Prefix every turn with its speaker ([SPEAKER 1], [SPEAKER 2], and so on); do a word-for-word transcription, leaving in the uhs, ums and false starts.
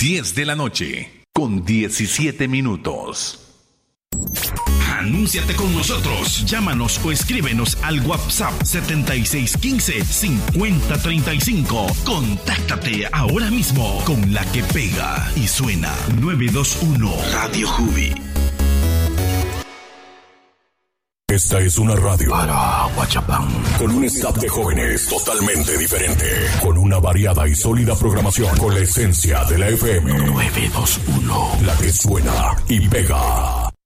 [SPEAKER 1] diez de la noche, con diecisiete minutos.
[SPEAKER 2] Anúnciate con nosotros. Llámanos o escríbenos al WhatsApp setenta y seis quince, cincuenta treinta y cinco. Contáctate ahora mismo con la que pega y suena. nueve dos uno Radio Jubi.
[SPEAKER 3] Esta es una radio para Huachapán, con un staff de jóvenes totalmente diferente, con una variada y sólida programación, con la esencia de la F M. nueve dos uno, la que suena y pega.